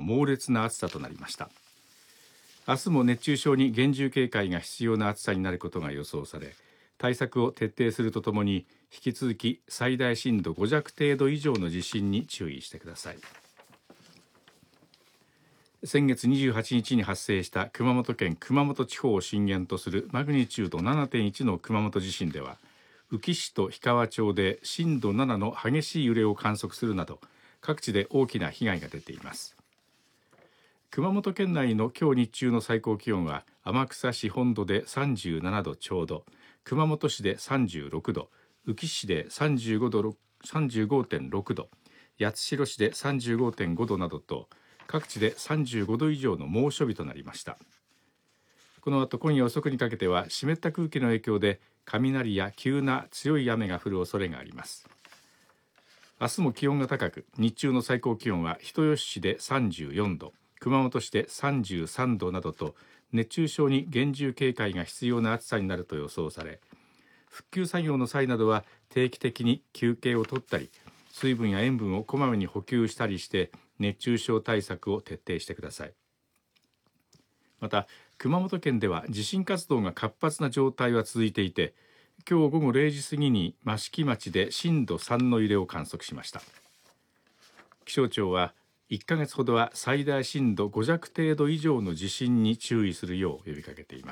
猛烈な暑さとなりました。明日も熱中症に厳重警戒が必要な暑さになることが予想され、対策を徹底するとともに引き続き最大震度5弱程度以上の地震に注意してください。先月28日に発生した熊本県熊本地方を震源とするマグニチュード 7.1 の熊本地震では、宇城市と氷川町で震度7の激しい揺れを観測するなど各地で大きな被害が出ています。熊本県内の今日日中の最高気温は天草市本土で37度ちょうど、熊本市で36度、宇城市で35.6度、八代市で35.5度などと各地で35度以上の猛暑日となりました。この後今夜遅くにかけては湿った空気の影響で雷や急な強い雨が降る恐れがあります。明日も気温が高く、日中の最高気温は人吉市で34度、熊本市で33度などと熱中症に厳重警戒が必要な暑さになると予想され、復旧作業の際などは定期的に休憩を取ったり、水分や塩分をこまめに補給したりして熱中症対策を徹底してください。また熊本県では地震活動が活発な状態は続いていて、今日午後0時過ぎに益城町で震度3の揺れを観測しました。気象庁は1ヶ月ほどは最大震度5弱程度以上の地震に注意するよう呼びかけています。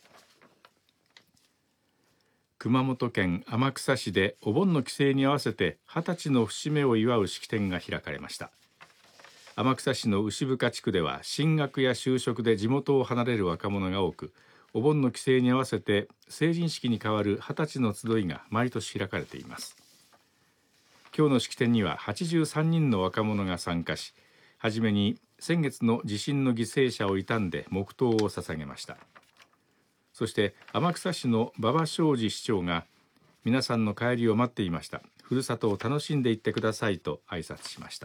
熊本県天草市でお盆の帰省に合わせて20歳の節目を祝う式典が開かれました。天草市の牛深地区では進学や就職で地元を離れる若者が多く、お盆の帰省に合わせて成人式に代わる20歳の集いが毎年開かれています。今日の式典には83人の若者が参加し、はじめに先月の地震の犠牲者を悼んで黙祷を捧げました。そして天草市の馬場正司市長が、皆さんの帰りを待っていました、ふるさとを楽しんでいってくださいと挨拶しました。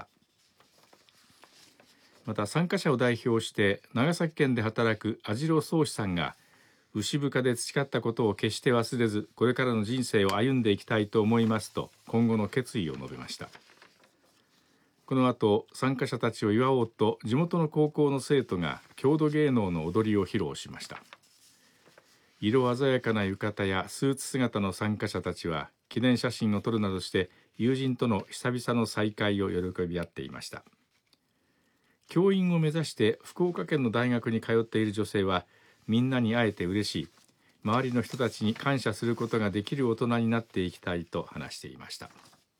また参加者を代表して長崎県で働く網代宗志さんが、牛深で培ったことを決して忘れず、これからの人生を歩んでいきたいと思いますと今後の決意を述べました。この後参加者たちを祝おうと地元の高校の生徒が郷土芸能の踊りを披露しました。色鮮やかな浴衣やスーツ姿の参加者たちは記念写真を撮るなどして友人との久々の再会を喜び合っていました。教員を目指して福岡県の大学に通っている女性は、みんなに会えて嬉しい、周りの人たちに感謝することができる大人になっていきたいと話していました。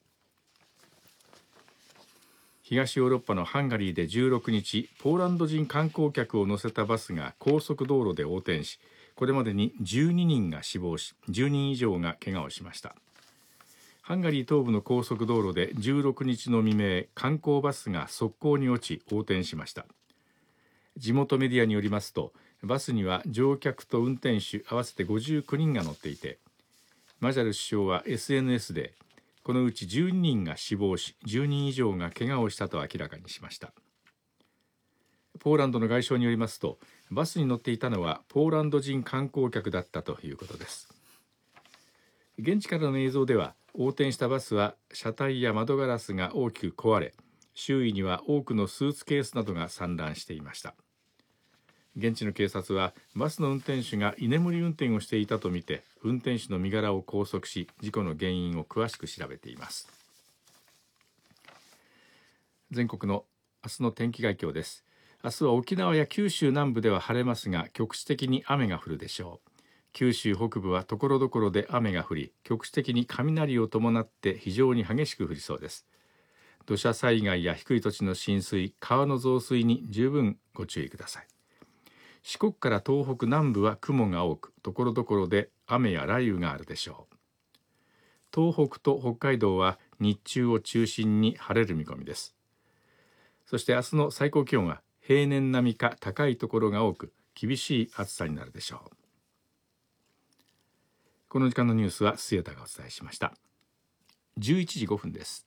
東ヨーロッパのハンガリーで16日、ポーランド人観光客を乗せたバスが高速道路で横転し、これまでに12人が死亡し、10人以上が怪我をしました。ハンガリー東部の高速道路で16日の未明、観光バスが側溝に落ち横転しました。地元メディアによりますと、バスには乗客と運転手合わせて59人が乗っていて、マジャル首相は SNS で、このうち12人が死亡し、10人以上が怪我をしたと明らかにしました。ポーランドの外相によりますと、バスに乗っていたのはポーランド人観光客だったということです。現地からの映像では、横転したバスは車体や窓ガラスが大きく壊れ、周囲には多くのスーツケースなどが散乱していました。現地の警察はバスの運転手が居眠り運転をしていたとみて、運転手の身柄を拘束し、事故の原因を詳しく調べています。全国の明日の天気概況です。明日は沖縄や九州南部では晴れますが、局地的に雨が降るでしょう。九州北部はところどころで雨が降り、局地的に雷を伴って非常に激しく降りそうです。土砂災害や低い土地の浸水、川の増水に十分ご注意ください。四国から東北南部は雲が多く、ところどころで雨や雷雨があるでしょう。東北と北海道は日中を中心に晴れる見込みです。そして明日の最高気温は平年並みか高いところが多く、厳しい暑さになるでしょう。この時間のニュースは末田がお伝えしました。11時5分です。